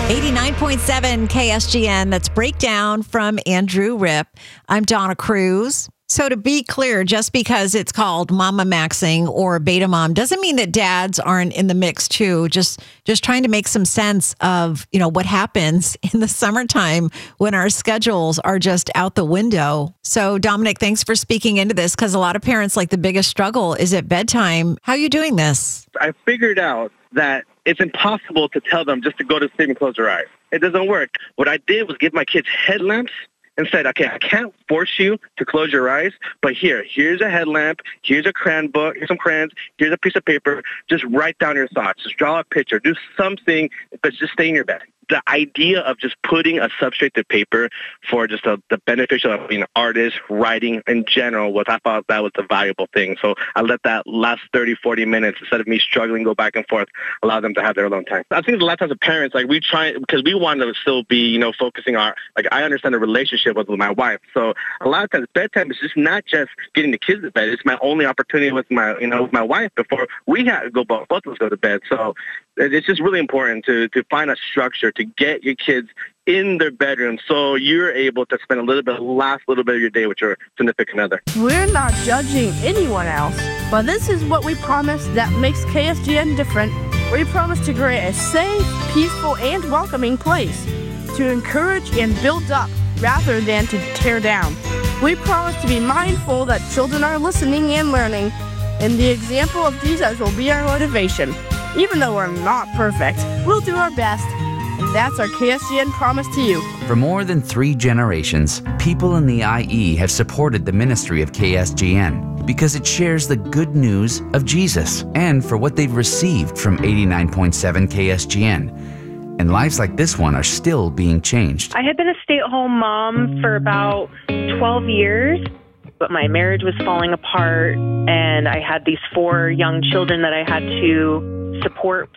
89.7 KSGN, that's Breakdown from Andrew Ripp. I'm Donna Cruz. So to be clear, just because it's called Mama Maxing or Beta Mom doesn't mean that dads aren't in the mix too. Just trying to make some sense of, what happens in the summertime when our schedules are just out the window. So Dominic, thanks for speaking into this, because a lot of parents, like, the biggest struggle is at bedtime. How are you doing this? I figured out that it's impossible to tell them just to go to sleep and close their eyes. It doesn't work. What I did was give my kids headlamps and said, okay, I can't force you to close your eyes, but here's a headlamp, here's a crayon book, here's some crayons, here's a piece of paper. Just write down your thoughts. Just draw a picture. Do something, but just stay in your bed. The idea of just putting a substrate to paper for just the beneficial of being an artist, writing in general, I thought that was a valuable thing. So I let that last 30, 40 minutes, instead of me struggling, go back and forth, allow them to have their alone time. I think a lot of times as parents, we try, because we want to still be, focusing on, I understand the relationship with my wife. So a lot of times bedtime is just not just getting the kids to bed. It's my only opportunity with my wife before we have to both of us go to bed. So it's just really important to find a structure to get your kids in their bedroom so you're able to spend last little bit of your day with your significant other. We're not judging anyone else, but this is what we promise that makes KSGN different. We promise to create a safe, peaceful, and welcoming place to encourage and build up rather than to tear down. We promise to be mindful that children are listening and learning, and the example of Jesus will be our motivation. Even though we're not perfect, we'll do our best. And that's our KSGN promise to you. For more than 3 generations, people in the IE have supported the ministry of KSGN because it shares the good news of Jesus and for what they've received from 89.7 KSGN. And lives like this one are still being changed. I had been a stay-at-home mom for about 12 years. But my marriage was falling apart, and I had these 4 young children that I had to support.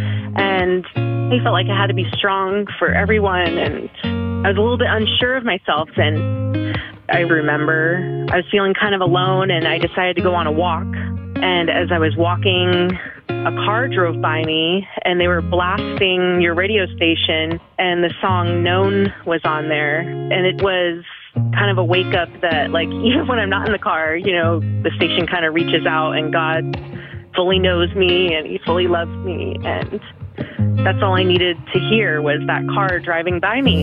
And I felt like I had to be strong for everyone, and I was a little bit unsure of myself. And I remember I was feeling kind of alone, and I decided to go on a walk. And as I was walking, a car drove by me, and they were blasting your radio station, and the song Known was on there. And it was kind of a wake up that, even when I'm not in the car, the station kind of reaches out, and God fully knows me and he fully loves me. And that's all I needed to hear was that car driving by me.